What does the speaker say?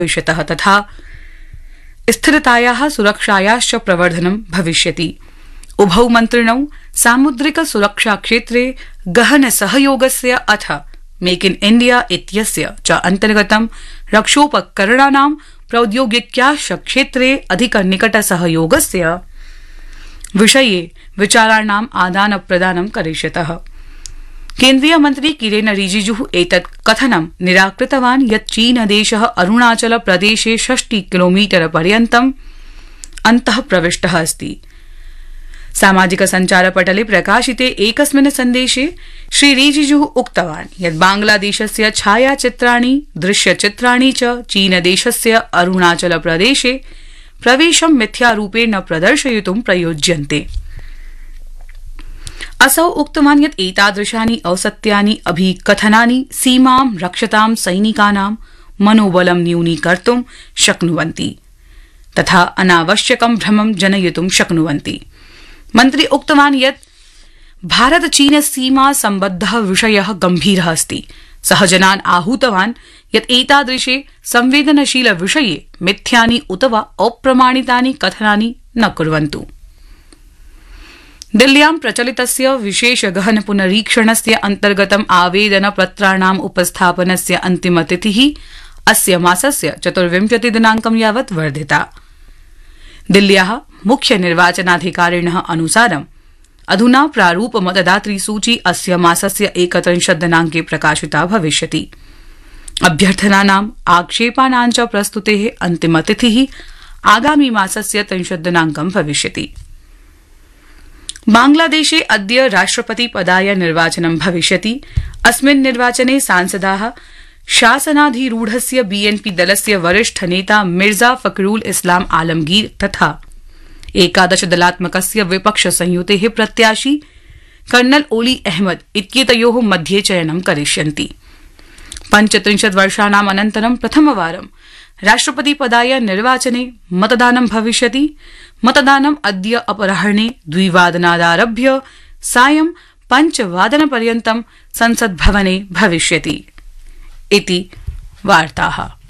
भविष्यतः तथा स्थिरतायाः सुरक्षायाश्च प्रवर्धनं भविष्यति। उभौ मन्त्रिणौ सामुद्रिक सुरक्षा क्षेत्रे गहन सहयोगस्य अथ मेक इन इण्डिया इत्यस्य च अन्तर्गतं रक्षोपकरणानां प्रौद्योगिक्याश्च क्षेत्रे अधिक निकट सहयोगस्य विषये विचाराणाम् आदान प्रदानं करिष्यतः। केन्द्रीय मन्त्री किरेन रिजिजुः एतत् कथनं निराकृतवान् यत् चीनदेशः अरुणाचल प्रदेशे 60 किलोमीटर पर्यन्तम् अन्तः प्रविष्टः अस्ति। सामाजिक सञ्चारपटले प्रकाशिते एकस्मिन् सन्देशे श्री रिजिजुः उक्तवान् यत् बांग्लादेशस्य छायाचित्राणि दृश्यचित्राणि च चीनदेशस्य अरुणाचल प्रदेशे प्रवेशं मिथ्यारूपेण प्रदर्शयितुं प्रयोज्यन्ते। असौ उक्तवान् यत् एतादृशानि असत्यानि अभिकथनानि सीमां रक्षतां सैनिकानां मनोबलं न्यूनीकर्तुं शक्नुवन्ति तथा अनावश्यकं भ्रमं जनयितुं शक्नुवन्ति। मन्त्री उक्तवान् यत् भारत चीन सीमा सम्बद्धः विषयः गम्भीरः अस्ति। सः जनान् आहूतवान् यत् एतादृशे संवेदनशील विषये मिथ्यानि उत वा अप्रमाणितानि कथनानि न कुर्वन्तु। दिल्ल्यां प्रचलितस्य विशेष गहन पुनरीक्षणस्य अन्तर्गतम् आवेदनपत्राणाम् उपस्थापनस्य अन्तिमतिथिः अस्य मासस्य 24 दिनाङ्कं यावत् वर्धिता। दिल्ल्याः मुख्य निर्वाचनाधिकारिणः अनुसारम् अधुना प्रारूप मतदातृ सूची अस्य मासस्य 31 दिनाङ्के प्रकाशिता भविष्यति। अभ्यर्थनानाम् आक्षेपाणां च प्रस्तुतेः अन्तिमतिथिः आगामी मासस्य 30 दिनाङ्कं भविष्यति। बांग्लादेशे अद्य राष्ट्रपति पदाय निर्वाचनं भविष्यति। अस्मिन् निर्वाचने सांसदाः शासनाधिरूढस्य बीएनपी दलस्य वरिष्ठ नेता मिर्जा फखरुल इस्लाम आलमगीर तथा 11 दलात्मकस्य विपक्ष संयुतेः प्रत्याशी कर्नल ओली अहमद इत्येतयोः मध्ये चयनं करिष्यन्ति। 35 वर्षाणाम् अनन्तरं प्रथमवारं राष्ट्रपति पदाय निर्वाचने मतदानं भविष्यति। मतदानम् अद्य अपराह्ने 2 वादनादारभ्य सायं 5 वादनपर्यन्तं संसद्भवने भविष्यति इति वार्ताः।